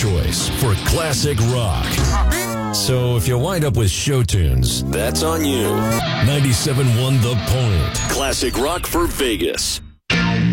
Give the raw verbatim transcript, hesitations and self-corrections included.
choice for classic rock. So if you wind up with show tunes, that's on you. ninety-seven point one The Point. Classic rock for Vegas.